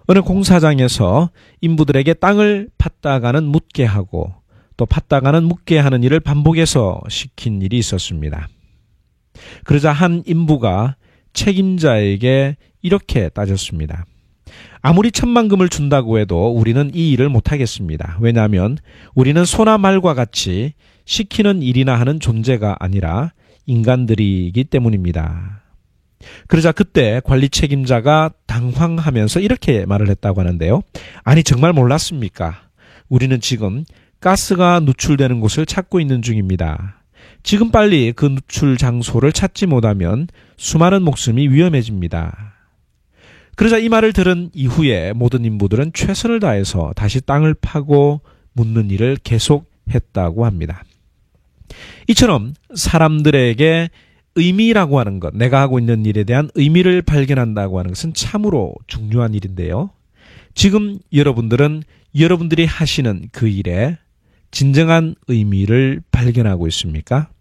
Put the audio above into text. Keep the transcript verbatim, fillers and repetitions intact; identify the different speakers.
Speaker 1: 어느 공사장에서 인부들에게 땅을 팠다가는 묻게 하고 또 팠다가는 묻게 하는 일을 반복해서 시킨 일이 있었습니다. 그러자 한 인부가 책임자에게 이렇게 따졌습니다. 아무리 천만금을 준다고 해도 우리는 이 일을 못하겠습니다. 왜냐하면 우리는 소나 말과 같이 시키는 일이나 하는 존재가 아니라 인간들이기 때문입니다. 그러자 그때 관리 책임자가 당황하면서 이렇게 말을 했다고 하는데요. 아니 정말 몰랐습니까? 우리는 지금 가스가 누출되는 곳을 찾고 있는 중입니다. 지금 빨리 그 누출 장소를 찾지 못하면 수많은 목숨이 위험해집니다. 그러자 이 말을 들은 이후에 모든 인부들은 최선을 다해서 다시 땅을 파고 묻는 일을 계속했다고 합니다. 이처럼 사람들에게 의미라고 하는 것, 내가 하고 있는 일에 대한 의미를 발견한다고 하는 것은 참으로 중요한 일인데요. 지금 여러분들은 여러분들이 하시는 그 일에 진정한 의미를 발견하고 있습니까?